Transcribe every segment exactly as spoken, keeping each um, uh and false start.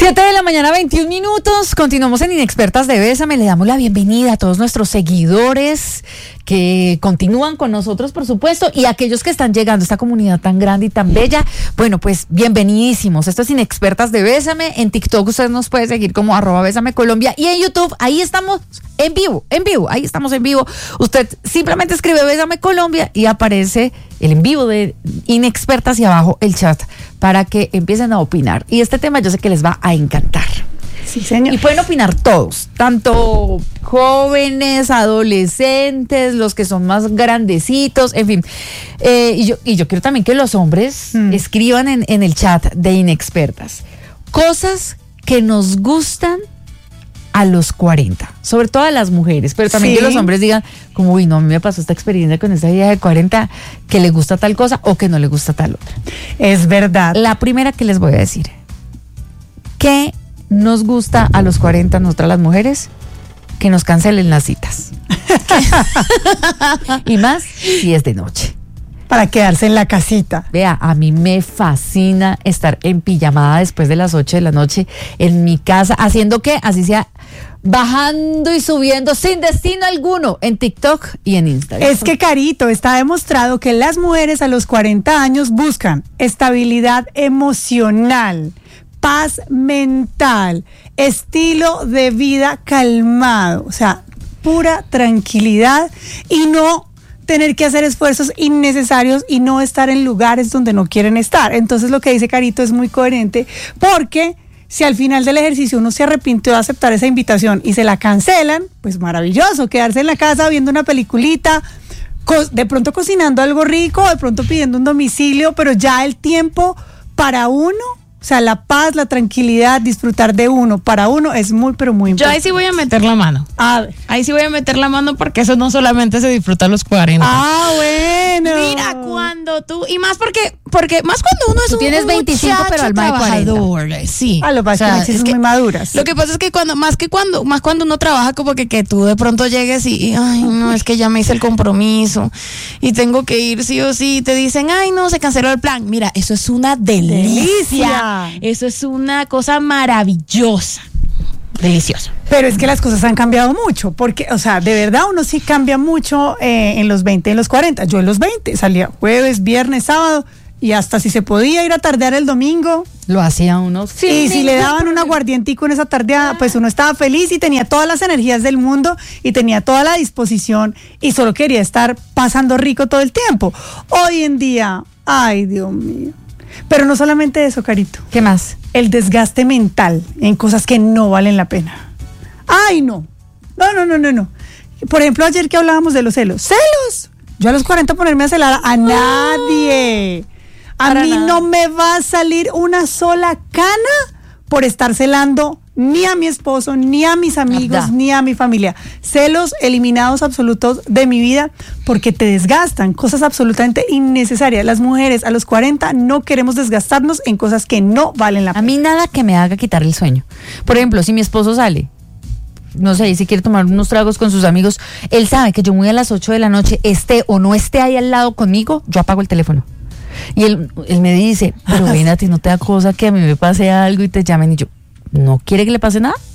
siete de la mañana, veintiún minutos. Continuamos en Inexpertas de Bésame. Le damos la bienvenida a todos nuestros seguidores que continúan con nosotros, por supuesto, y a aquellos que están llegando a esta comunidad tan grande y tan bella. Bueno, pues bienvenidísimos. Esto es Inexpertas de Bésame. En TikTok usted nos puede seguir como arroba Bésame Colombia, y en YouTube, ahí estamos en vivo, en vivo, ahí estamos en vivo. Usted simplemente escribe Bésame Colombia y aparece el en vivo de Inexpertas y abajo el chat para que empiecen a opinar. Y este tema yo sé que les va a encantar. Sí, señor. Y pueden opinar todos, tanto jóvenes, adolescentes, los que son más grandecitos, en fin. Eh, y, yo, y yo quiero también que los hombres mm. escriban en, en el chat de Inexpertas cosas que nos gustan a los cuarenta, sobre todo a las mujeres, pero también sí. que los hombres digan, como, uy, no, a mí me pasó esta experiencia con esta vieja de cuarenta, que le gusta tal cosa o que no le gusta tal otra. Es verdad. La primera que les voy a decir, ¿qué nos gusta a los cuarenta, nosotras las mujeres? Que nos cancelen las citas. Y más si es de noche. Para quedarse en la casita. Vea, a mí me fascina estar en pijamada después de las ocho de la noche en mi casa, haciendo que así sea, bajando y subiendo sin destino alguno en TikTok y en Instagram. Es que, Carito, está demostrado que las mujeres a los cuarenta años buscan estabilidad emocional, paz mental, estilo de vida calmado, o sea, pura tranquilidad y no tener que hacer esfuerzos innecesarios y no estar en lugares donde no quieren estar. Entonces lo que dice Carito es muy coherente, porque si al final del ejercicio uno se arrepintió de aceptar esa invitación y se la cancelan, pues maravilloso, quedarse en la casa viendo una peliculita, de pronto cocinando algo rico, de pronto pidiendo un domicilio, pero ya el tiempo para uno, o sea, la paz, la tranquilidad, disfrutar de uno, para uno es muy, pero muy importante. Yo ahí sí voy a meter la mano. A ver. Ahí sí voy a meter la mano porque eso no solamente se disfruta a los cuarenta. Ah, bueno. Mira, cuando tú, y más porque, porque más cuando uno es tú un tienes veinticinco, pero alma de trabajador, sí. Ah, lo que pasa es que son muy maduras. Lo que pasa es que cuando, más que cuando, más cuando uno trabaja, como que, que tú de pronto llegues y, y, ay, no, es que ya me hice el compromiso y tengo que ir sí o sí, te dicen, ay, no, se canceló el plan. Mira, eso es una delicia. delicia. Eso es una cosa maravillosa. Delicioso. Pero es que las cosas han cambiado mucho, porque, o sea, de verdad uno sí cambia mucho eh, en los veinte, en los cuarenta. Yo en los veinte salía jueves, viernes, sábado, y hasta si se podía ir a tardear el domingo. Lo hacía uno. Sí, y si le daban un aguardientico en esa tardeada, pues uno estaba feliz y tenía todas las energías del mundo y tenía toda la disposición y solo quería estar pasando rico todo el tiempo. Hoy en día, ay, Dios mío. Pero no solamente eso, Carito. ¿Qué más? El desgaste mental en cosas que no valen la pena. ¡Ay, no! No, no, no, no, no. Por ejemplo, ayer que hablábamos de los celos. ¡Celos! Yo a los cuarenta ponerme a celar a nadie. A Para mí nada. No me va a salir una sola cana por estar celando ni a mi esposo, ni a mis amigos, Abda. Ni a mi familia. Celos eliminados absolutos de mi vida porque te desgastan, cosas absolutamente innecesarias. Las mujeres a los cuarenta no queremos desgastarnos en cosas que no valen la pena. A mí nada que me haga quitar el sueño. Por ejemplo, si mi esposo sale, no sé, si quiere tomar unos tragos con sus amigos, él sabe que yo muy a las ocho de la noche, esté o no esté ahí al lado conmigo, yo apago el teléfono. Y él, él me dice, pero ven, a ti no te da cosa que a mí me pase algo y te llamen, y yo, ¿no quiere que le pase nada?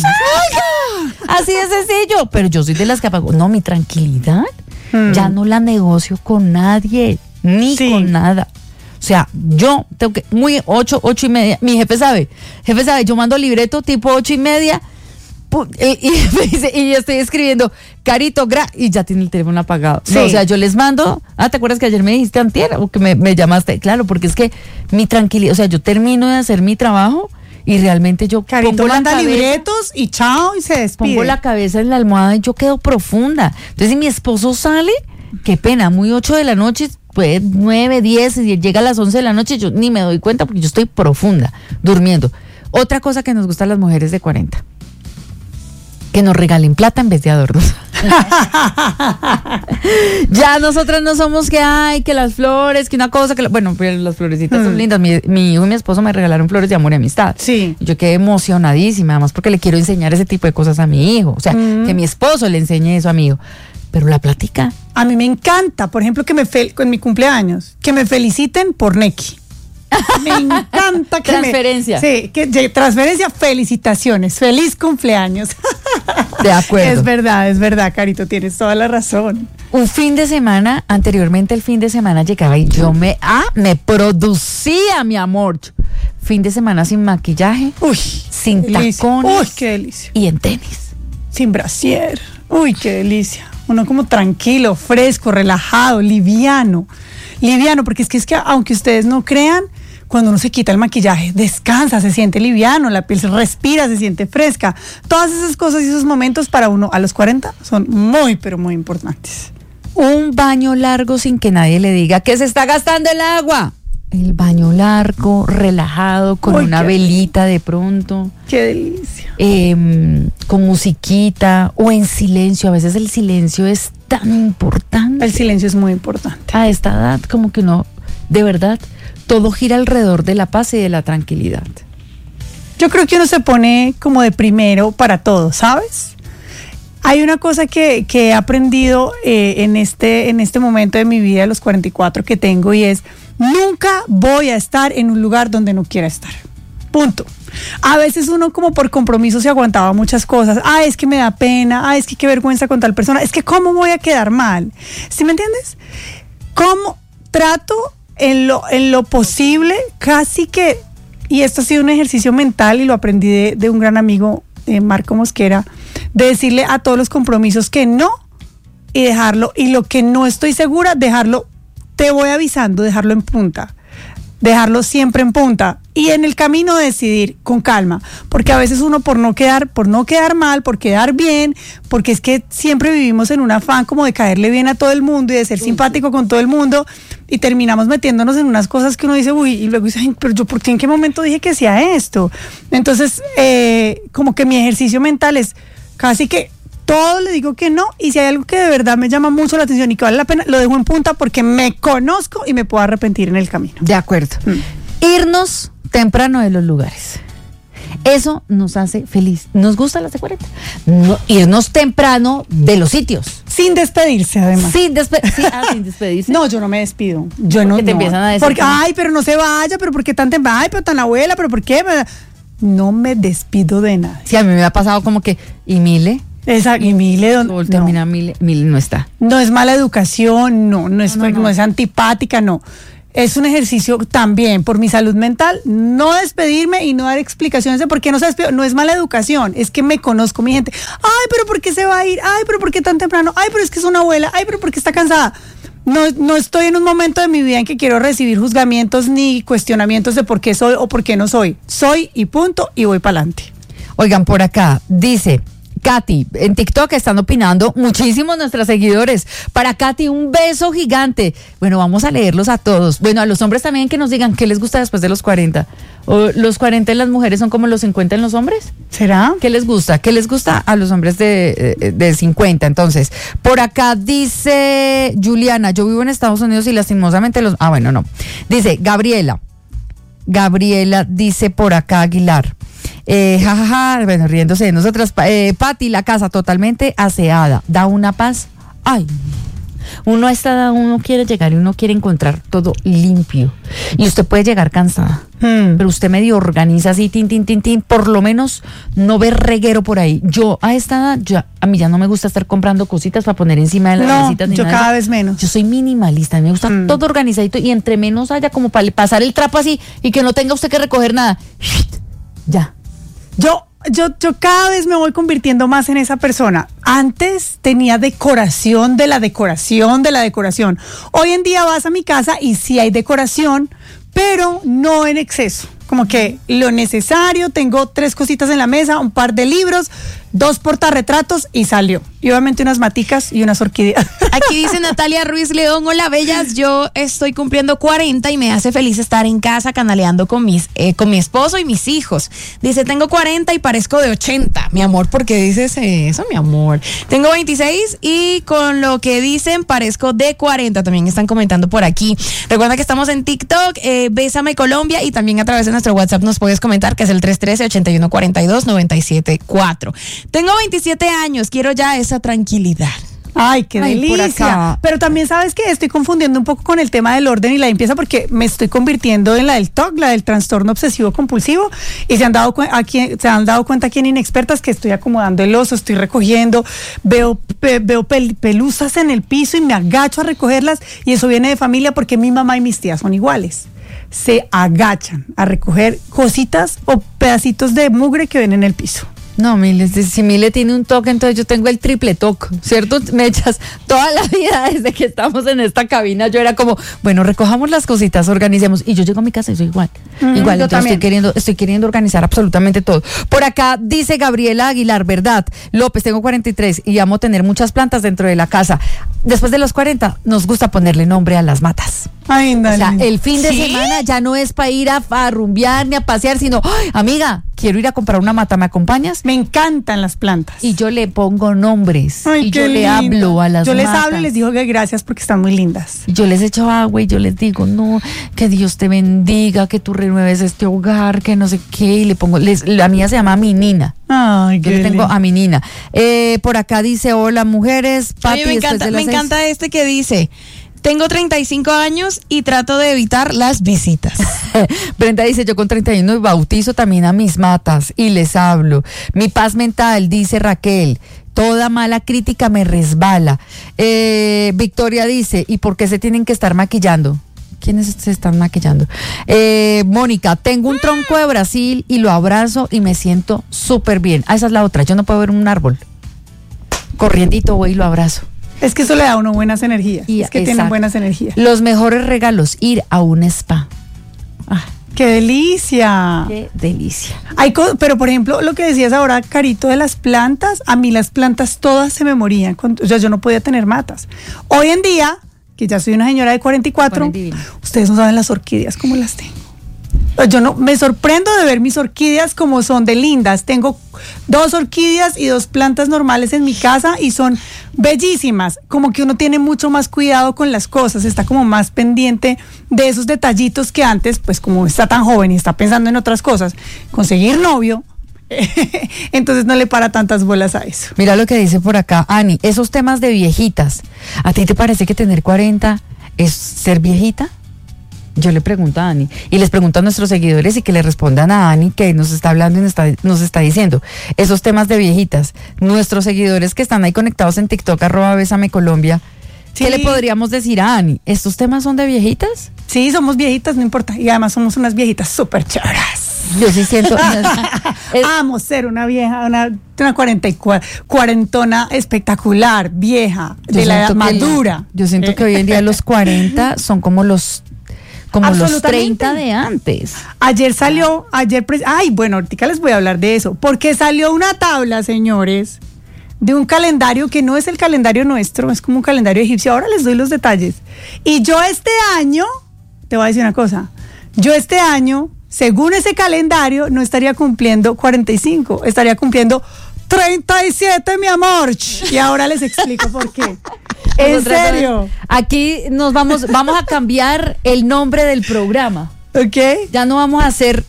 Así de sencillo. Pero yo soy de las que apago. No, mi tranquilidad hmm. ya no la negocio con nadie, ni sí. con nada. O sea, yo tengo que, muy ocho, ocho y media, mi jefe sabe, jefe sabe, yo mando libreto tipo ocho y media, y, y me dice, y yo estoy escribiendo, Carito, gra, y ya tiene el teléfono apagado. Sí. No, o sea, yo les mando, ah, ¿te acuerdas que ayer me dijiste antier o que me, me llamaste? Claro, porque es que mi tranquilidad, o sea, yo termino de hacer mi trabajo y realmente yo Carito pongo manda la cabeza, libretos y chao y se despide. Pongo la cabeza en la almohada y yo quedo profunda. Entonces, si mi esposo sale, qué pena, muy ocho de la noche, pues nueve, diez, y llega a las once de la noche, yo ni me doy cuenta porque yo estoy profunda, durmiendo. Otra cosa que nos gusta a las mujeres de cuarenta, que nos regalen plata en vez de adornos. Ya nosotras no somos que hay, que las flores, que una cosa, que la, bueno, pero las florecitas mm. son lindas. Mi, mi hijo y mi esposo me regalaron flores de amor y amistad. Sí. Yo quedé emocionadísima, además porque le quiero enseñar ese tipo de cosas a mi hijo. O sea, mm. que mi esposo le enseñe eso a mi hijo. Pero la platica. A mí me encanta, por ejemplo, que me fel- con mi cumpleaños, que me feliciten por Neki. Me encanta que Transferencia. Me, sí, que de- transferencia, felicitaciones, feliz cumpleaños. De acuerdo. Es verdad, es verdad, Carito, tienes toda la razón. Un fin de semana, anteriormente el fin de semana llegaba y yo me, ah, me producía, mi amor. Fin de semana sin maquillaje, Uy, sin delicia. tacones Uy, qué delicia. y en tenis. Sin brasier. Uy, qué delicia. Uno como tranquilo, fresco, relajado, liviano. Liviano, porque es que es que aunque ustedes no crean, cuando uno se quita el maquillaje, descansa, se siente liviano, la piel se respira, se siente fresca. Todas esas cosas y esos momentos para uno a los cuarenta son muy, pero muy importantes. Un baño largo sin que nadie le diga que se está gastando el agua. El baño largo, relajado, con Uy, una qué velita de pronto, Qué delicia. eh, con musiquita o en silencio. A veces el silencio es tan importante. El silencio es muy importante. A esta edad, como que uno, de verdad, todo gira alrededor de la paz y de la tranquilidad. Yo creo que uno se pone como de primero para todo, ¿sabes? Hay una cosa que, que he aprendido eh, en, este, en este momento de mi vida, los cuarenta y cuatro que tengo, y es, nunca voy a estar en un lugar donde no quiera estar. Punto. A veces uno como por compromiso se aguantaba muchas cosas. Ah, es que me da pena. Ah, es que qué vergüenza con tal persona. Es que cómo voy a quedar mal. ¿Sí me entiendes? ¿Cómo trato en lo, en lo posible casi que, y esto ha sido un ejercicio mental y lo aprendí de, de un gran amigo, eh, Marco Mosquera, de decirle a todos los compromisos que no y dejarlo, y lo que no estoy segura, dejarlo, te voy avisando, dejarlo en punta, dejarlo siempre en punta y en el camino decidir con calma, porque a veces uno por no quedar, por no quedar mal, por quedar bien, porque es que siempre vivimos en un afán como de caerle bien a todo el mundo y de ser simpático con todo el mundo y terminamos metiéndonos en unas cosas que uno dice, uy, y luego dice, ay, pero yo por qué en qué momento dije que sea esto. Entonces, eh, como que mi ejercicio mental es casi que todo le digo que no, y si hay algo que de verdad me llama mucho la atención y que vale la pena, lo dejo en punta porque me conozco y me puedo arrepentir en el camino. De acuerdo. Mm. Irnos temprano de los lugares. Eso nos hace feliz. Nos gusta las de cuarenta. No, irnos temprano de los sitios. Sin despedirse, además. Sin, despe sí, ah, sin despedirse. No, yo no me despido. Yo no. Porque te no. empiezan a decir. Porque, ay, pero no se vaya, pero ¿por qué tan temprano? Ay, pero tan abuela, pero ¿por qué? No me despido de nadie. Sí, a mí me ha pasado como que, ¿y Mile? Esa, y Mile, ¿dónde? No. Mira, Mile, Mile no está. No es mala educación, no, no es, No, no, no. no es antipática, no. Es un ejercicio también por mi salud mental, no despedirme y no dar explicaciones de por qué no se despidió. No es mala educación, es que me conozco mi gente. Ay, pero ¿por qué se va a ir? Ay, pero ¿por qué tan temprano? Ay, pero es que es una abuela. Ay, pero ¿por qué está cansada? No, no estoy en un momento de mi vida en que quiero recibir juzgamientos ni cuestionamientos de por qué soy o por qué no soy. Soy y punto, y voy para adelante. Oigan, por acá dice Katy, en TikTok están opinando muchísimos nuestros seguidores. Para Katy, un beso gigante. Bueno, vamos a leerlos a todos. Bueno, a los hombres también que nos digan qué les gusta después de los cuarenta. ¿O los cuarenta en las mujeres son como los cincuenta en los hombres? ¿Será? ¿Qué les gusta? ¿Qué les gusta a los hombres de, de, de cincuenta? Entonces, por acá dice Juliana, yo vivo en Estados Unidos y lastimosamente los... Ah, bueno, no. Dice Gabriela. Gabriela dice por acá Aguilar. Eh, jajaja, ja, ja, bueno, riéndose de nosotras. Eh, Pati, la casa totalmente aseada, da una paz. Ay, uno está, uno quiere llegar y uno quiere encontrar todo limpio. Y usted puede llegar cansada, Hmm. pero usted medio organiza así, tin, tin, tin, tin, por lo menos no ve reguero por ahí. Yo a esta edad, yo, a mí ya no me gusta estar comprando cositas para poner encima de las No, mesitas. ni yo nada de cada eso. vez menos. Yo soy minimalista, me gusta Mm. todo organizadito y entre menos haya como para pasar el trapo así y que no tenga usted que recoger nada. Ya. Yo, yo, yo cada vez me voy convirtiendo más en esa persona. Antes tenía decoración de la decoración de la decoración. Hoy en día vas a mi casa y sí hay decoración, pero no en exceso. Como que lo necesario, tengo tres cositas en la mesa, un par de libros, dos portarretratos y salió. Y obviamente unas maticas y unas orquídeas. Aquí dice Natalia Ruiz León, hola bellas, yo estoy cumpliendo cuarenta y me hace feliz estar en casa canaleando con mis eh, con mi esposo y mis hijos. Dice, tengo cuarenta y parezco de ochenta. Mi amor, ¿por qué dices eso, mi amor? Tengo veintiséis y con lo que dicen parezco de cuarenta. También están comentando por aquí. Recuerda que estamos en TikTok, eh, Bésame Colombia, y también a través de nuestro WhatsApp nos puedes comentar, que es el tres uno tres, ocho uno cuatro dos, nueve siete cuatro. Tengo veintisiete años, quiero ya esa tranquilidad. Ay, qué Ay, por delicia. acá. Pero también sabes que estoy confundiendo un poco con el tema del orden y la limpieza porque me estoy convirtiendo en la del T O C, la del trastorno obsesivo compulsivo, y se han dado cu- aquí, se han dado cuenta aquí en Inexpertas que estoy acomodando el oso, estoy recogiendo, veo pe- veo pel- pelusas en el piso y me agacho a recogerlas, y eso viene de familia porque mi mamá y mis tías son iguales. Se agachan a recoger cositas o pedacitos de mugre que ven en el piso. No, Mile, si si Mile tiene un toque, entonces yo tengo el triple toque, ¿cierto? Me echas toda la vida desde que estamos en esta cabina, yo era como, bueno, recojamos las cositas, organicemos, y yo llego a mi casa y soy igual, Mm, igual, yo entonces también. estoy queriendo, estoy queriendo organizar absolutamente todo. Por acá dice Gabriela Aguilar, ¿verdad? López, tengo cuarenta y tres y amo tener muchas plantas dentro de la casa. Después de los cuarenta, nos gusta ponerle nombre a las matas. Ay, O sea, dale. el fin de ¿Sí? semana ya no es para ir a, a rumbear ni a pasear, sino, "Ay, amiga, quiero ir a comprar una mata, ¿me acompañas?" Me encantan las plantas. Y yo le pongo nombres. Ay, y yo qué le linda. hablo a las Yo les matas. hablo y les digo que gracias porque están muy lindas. Y yo les echo agua y yo les digo, no, que Dios te bendiga, que tú renueves este hogar, que no sé qué. Y le pongo, les, la mía se llama Minina. Ay, Yo qué le tengo lindo. a Minina. Eh, por acá dice, hola mujeres. Pati, Oye, me después encanta, de las me seis. encanta este que dice, tengo treinta y cinco años y trato de evitar las visitas. Brenda dice, yo con treinta y uno bautizo también a mis matas y les hablo. Mi paz mental, dice Raquel. Toda mala crítica me resbala. Eh, Victoria dice, ¿y por qué se tienen que estar maquillando? ¿Quiénes se están maquillando? Eh, Mónica, tengo un tronco de Brasil y lo abrazo y me siento súper bien. Ah, esa es la otra. Yo no puedo ver un árbol. Corriendito voy y lo abrazo. Es que eso le da a uno buenas energías. Y- es que tienen exacto. buenas energías. Los mejores regalos, ir a un spa. Ah, ¡Qué delicia! qué delicia. Hay co- pero por ejemplo, lo que decías ahora, Carito, de las plantas, a mí las plantas todas se me morían. con- o sea, yo no podía tener matas. Hoy en día, que ya soy una señora de cuarenta y cuatro, Ponen divino. ustedes no saben las orquídeas como las tengo. Yo no me sorprendo de ver mis orquídeas como son de lindas. Tengo dos orquídeas y dos plantas normales en mi casa y son bellísimas. Como que uno tiene mucho más cuidado con las cosas, está como más pendiente de esos detallitos que antes, pues como está tan joven y está pensando en otras cosas, conseguir novio, entonces no le para tantas bolas a eso. Mira lo que dice por acá, Ani, esos temas de viejitas, ¿a ti te parece que tener cuarenta es ser viejita? Yo le pregunto a Ani y les pregunto a nuestros seguidores y que le respondan a Ani que nos está hablando y nos está, nos está diciendo esos temas de viejitas. Nuestros seguidores que están ahí conectados en TikTok, arroba Bésame Colombia, ¿qué Sí. le podríamos decir a Ani? ¿Estos temas son de viejitas? Sí, somos viejitas, no importa. Y además somos unas viejitas súper chéveras. Yo sí siento... es- Amo ser una vieja, una, una cuarenta y cuatro, cuarentona espectacular, vieja, yo de la edad siento que- madura. Yo siento que hoy en día los cuarenta son como los... como los Absolutamente. treinta de antes. Ayer salió, ayer, pres- ay, bueno, ahorita les voy a hablar de eso, porque salió una tabla, señores, de un calendario que no es el calendario nuestro, es como un calendario egipcio. Ahora les doy los detalles. Y yo este año, te voy a decir una cosa, yo este año, según ese calendario, no estaría cumpliendo cuarenta y cinco, estaría cumpliendo treinta y siete, mi amor. Y ahora les explico por qué. En Nosotras, serio, aquí nos vamos, vamos a cambiar el nombre del programa. ¿ok? Ya no vamos a ser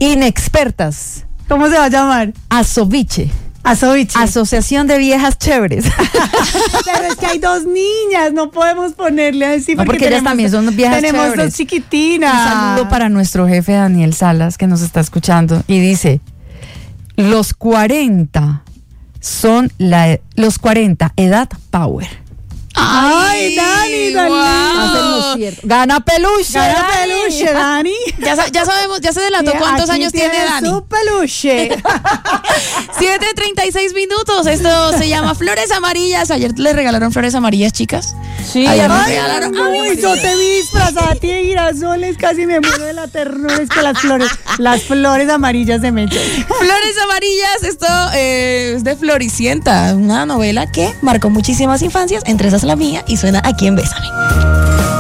inexpertas. ¿Cómo se va a llamar? Asoviche. Asoviche. Asociación de Viejas Chéveres. Pero es que hay dos niñas, no podemos ponerle así. No, porque ellas también son viejas Tenemos chéveres. dos chiquitinas. Un saludo para nuestro jefe Daniel Salas que nos está escuchando y dice, los cuarenta son la, los cuarenta, edad power. Ay, Dani, Dani. Hacen lo cierto. Gana peluche. Gana Dani. peluche, Dani. Ya, sa- ya sabemos, ya se delató Sí, cuántos aquí años tiene Dani. su peluche. siete treinta y seis minutos. Esto se llama Flores Amarillas. Ayer le regalaron flores amarillas, chicas. Sí, Ayer me además- Ay, regalaron. uy, yo te vi disfrazada a ti de girasoles, casi me muero de la ternura. Es que las flores, las flores amarillas de Meche. Flores Amarillas, esto eh, es de Floricienta, una novela que marcó muchísimas infancias, entre esas la mía, y suena aquí en Bésame.